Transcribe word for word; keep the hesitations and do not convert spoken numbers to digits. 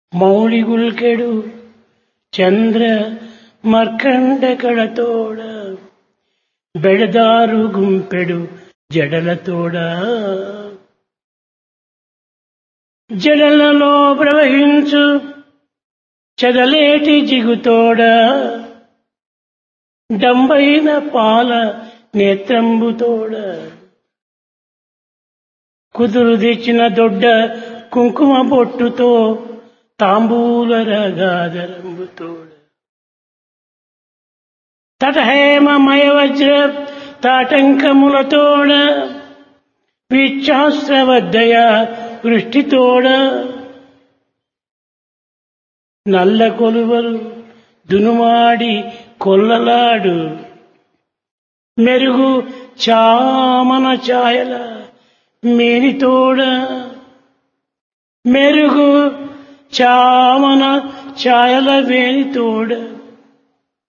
ಮೌಳಿಗುಲ್ಕೆಡು ಚಂದ್ರ ಮರ್ಕಂಡ ಕಳತೋಡ ಬೆಳೆದಾರು ಗುಂಪೆಡು జడలతోడ జడలలో ప్రవహించు చెదలేటి జిగుతోడ డంబైన పాల నేత్రంబుతోడ కుదురు తెచ్చిన దొడ్డ కుంకుమ బొట్టుతో తాంబూల రగాదరంబుతోడ తటహేమ మయ వజ్ర తాటంకములతోడ విచ్ఛాస్త్రవద్దయ వృష్టితోడ నల్ల కొలువలు దునుమాడి కొల్లలాడు మెరుగు చామన ఛాయల మేనితోడ మెరుగు చామన ఛాయల వేనితోడ